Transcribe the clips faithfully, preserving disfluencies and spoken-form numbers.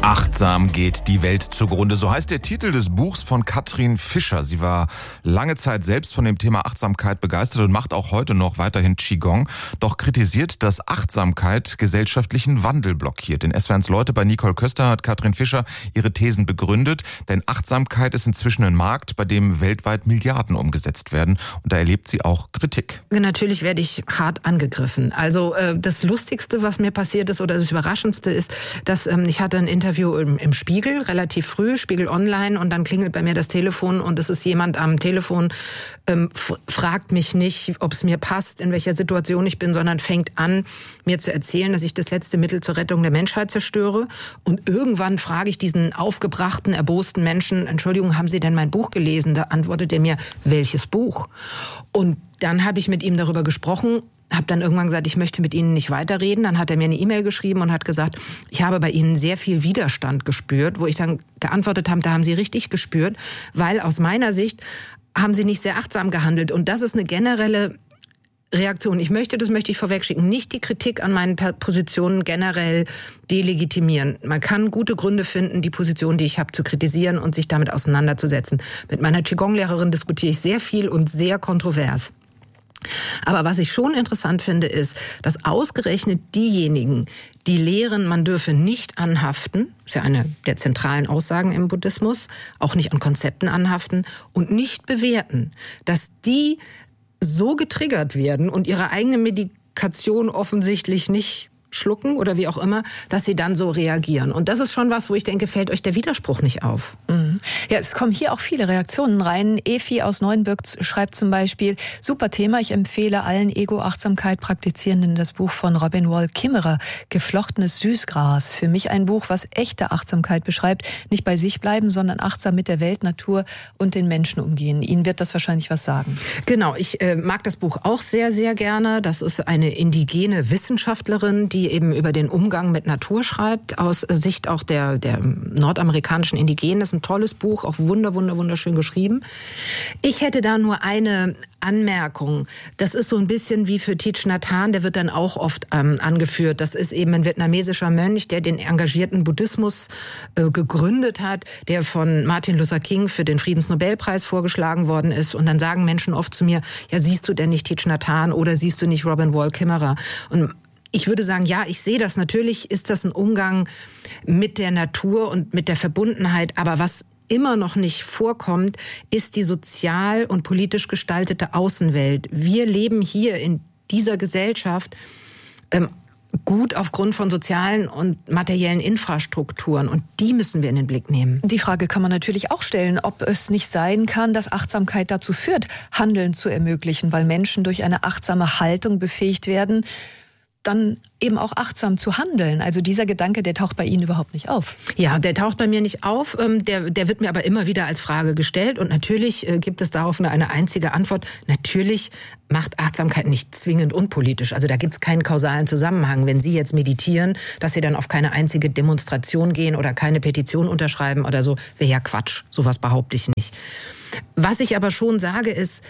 Achtsam geht die Welt zugrunde. So heißt der Titel des Buchs von Katrin Fischer. Sie war lange Zeit selbst von dem Thema Achtsamkeit begeistert und macht auch heute noch weiterhin Qigong. Doch kritisiert, dass Achtsamkeit gesellschaftlichen Wandel blockiert. In S W R eins Leute bei Nicole Köster hat Katrin Fischer ihre Thesen begründet. Denn Achtsamkeit ist inzwischen ein Markt, bei dem weltweit Milliarden umgesetzt werden. Und da erlebt sie auch Kritik. Natürlich werde ich hart angegriffen. Also äh, das Lustigste, was mir passiert ist, oder das Überraschendste ist, dass ähm, ich hatte ein Interview Im, im Spiegel, relativ früh, Spiegel Online, und dann klingelt bei mir das Telefon und es ist jemand am Telefon, ähm, f- fragt mich nicht, ob es mir passt, in welcher Situation ich bin, sondern fängt an, mir zu erzählen, dass ich das letzte Mittel zur Rettung der Menschheit zerstöre. Und irgendwann frage ich diesen aufgebrachten, erbosten Menschen, Entschuldigung, haben Sie denn mein Buch gelesen? Da antwortet er mir, welches Buch? Und dann habe ich mit ihm darüber gesprochen, habe dann irgendwann gesagt, ich möchte mit Ihnen nicht weiterreden. Dann hat er mir eine E-Mail geschrieben und hat gesagt, ich habe bei Ihnen sehr viel Widerstand gespürt, wo ich dann geantwortet habe, da haben Sie richtig gespürt, weil aus meiner Sicht haben Sie nicht sehr achtsam gehandelt. Und das ist eine generelle Reaktion. Ich möchte, das möchte ich vorwegschicken, nicht die Kritik an meinen Positionen generell delegitimieren. Man kann gute Gründe finden, die Position, die ich habe, zu kritisieren und sich damit auseinanderzusetzen. Mit meiner Qigong-Lehrerin diskutiere ich sehr viel und sehr kontrovers. Aber was ich schon interessant finde, ist, dass ausgerechnet diejenigen, die lehren, man dürfe nicht anhaften, ist ja eine der zentralen Aussagen im Buddhismus, auch nicht an Konzepten anhaften und nicht bewerten, dass die so getriggert werden und ihre eigene Medikation offensichtlich nicht schlucken oder wie auch immer, dass sie dann so reagieren. Und das ist schon was, wo ich denke, fällt euch der Widerspruch nicht auf. Mhm. Ja, es kommen hier auch viele Reaktionen rein. Efi aus Neuenbürg schreibt zum Beispiel, super Thema, ich empfehle allen Ego-Achtsamkeit Praktizierenden das Buch von Robin Wall Kimmerer, Geflochtenes Süßgras. Für mich ein Buch, was echte Achtsamkeit beschreibt. Nicht bei sich bleiben, sondern achtsam mit der Welt, Natur und den Menschen umgehen. Ihnen wird das wahrscheinlich was sagen. Genau, ich äh, mag das Buch auch sehr, sehr gerne. Das ist eine indigene Wissenschaftlerin, die die eben über den Umgang mit Natur schreibt, aus Sicht auch der, der nordamerikanischen Indigenen. Das ist ein tolles Buch, auch wunder, wunder, wunderschön geschrieben. Ich hätte da nur eine Anmerkung. Das ist so ein bisschen wie für Thich Nhat Hanh, der wird dann auch oft ähm, angeführt. Das ist eben ein vietnamesischer Mönch, der den engagierten Buddhismus äh, gegründet hat, der von Martin Luther King für den Friedensnobelpreis vorgeschlagen worden ist. Und dann sagen Menschen oft zu mir, ja, siehst du denn nicht Thich Nhat Hanh oder siehst du nicht Robin Wall Kimmerer? Und ich würde sagen, ja, ich sehe das. Natürlich ist das ein Umgang mit der Natur und mit der Verbundenheit. Aber was immer noch nicht vorkommt, ist die sozial und politisch gestaltete Außenwelt. Wir leben hier in dieser Gesellschaft ähm, gut aufgrund von sozialen und materiellen Infrastrukturen. Und die müssen wir in den Blick nehmen. Die Frage kann man natürlich auch stellen, ob es nicht sein kann, dass Achtsamkeit dazu führt, Handeln zu ermöglichen, weil Menschen durch eine achtsame Haltung befähigt werden, dann eben auch achtsam zu handeln. Also dieser Gedanke, der taucht bei Ihnen überhaupt nicht auf. Ja, der taucht bei mir nicht auf. Der, der wird mir aber immer wieder als Frage gestellt. Und natürlich gibt es darauf eine, eine einzige Antwort. Natürlich macht Achtsamkeit nicht zwingend unpolitisch. Also da gibt es keinen kausalen Zusammenhang. Wenn Sie jetzt meditieren, dass Sie dann auf keine einzige Demonstration gehen oder keine Petition unterschreiben oder so, wäre ja Quatsch. Sowas behaupte ich nicht. Was ich aber schon sage ist,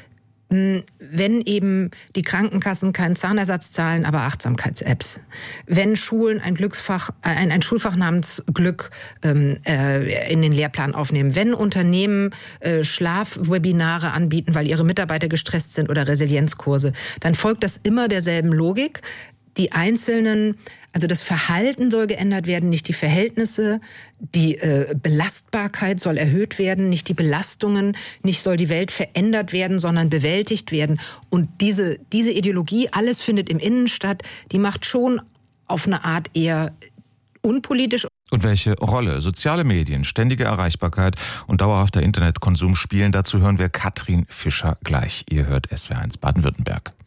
wenn eben die Krankenkassen keinen Zahnersatz zahlen, aber Achtsamkeits-Apps. Wenn Schulen ein Glücksfach, ein, ein Schulfach namens Glück ähm, äh, in den Lehrplan aufnehmen. Wenn Unternehmen äh, Schlafwebinare anbieten, weil ihre Mitarbeiter gestresst sind oder Resilienzkurse, dann folgt das immer derselben Logik. Die einzelnen, also das Verhalten soll geändert werden, nicht die Verhältnisse. Die äh, Belastbarkeit soll erhöht werden, nicht die Belastungen. Nicht soll die Welt verändert werden, sondern bewältigt werden. Und diese, diese Ideologie, alles findet im Innen statt, die macht schon auf eine Art eher unpolitisch. Und welche Rolle soziale Medien, ständige Erreichbarkeit und dauerhafter Internetkonsum spielen, dazu hören wir Katrin Fischer gleich. Ihr hört S W R eins Baden-Württemberg.